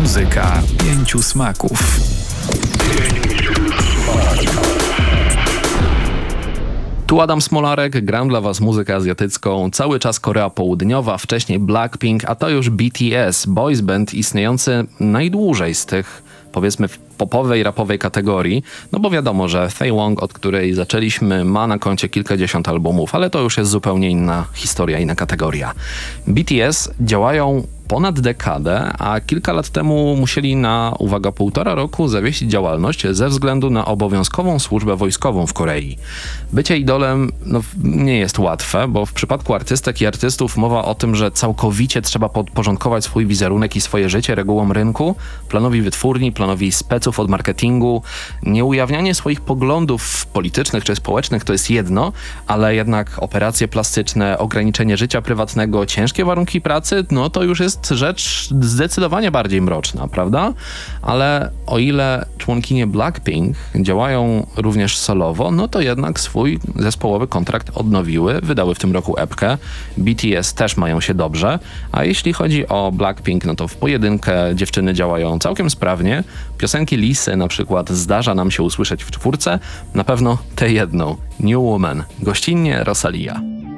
Muzyka 5 smaków. Tu Adam Smolarek, gram dla was muzykę azjatycką, cały czas Korea Południowa, wcześniej Blackpink, a to już BTS, boys band istniejący najdłużej z tych, powiedzmy, w popowej, rapowej kategorii, no bo wiadomo, że Taewong, od której zaczęliśmy, ma na koncie kilkadziesiąt albumów, ale to już jest zupełnie inna historia, inna kategoria. BTS działają ponad dekadę, a kilka lat temu musieli na, uwaga, 1,5 roku zawiesić działalność ze względu na obowiązkową służbę wojskową w Korei. Bycie idolem nie jest łatwe, bo w przypadku artystek i artystów mowa o tym, że całkowicie trzeba podporządkować swój wizerunek i swoje życie regułom rynku, planowi wytwórni, planowi speców od marketingu. Nieujawnianie swoich poglądów politycznych czy społecznych to jest jedno, ale jednak operacje plastyczne, ograniczenie życia prywatnego, ciężkie warunki pracy, no to już jest rzecz zdecydowanie bardziej mroczna, prawda? Ale o ile członkinie Blackpink działają również solowo, no to jednak swój zespołowy kontrakt odnowiły, wydały w tym roku epkę. BTS też mają się dobrze, a jeśli chodzi o Blackpink, no to w pojedynkę dziewczyny działają całkiem sprawnie. Piosenki Lisy na przykład zdarza nam się usłyszeć w czwórce, na pewno tę jedną, New Woman, gościnnie Rosalia.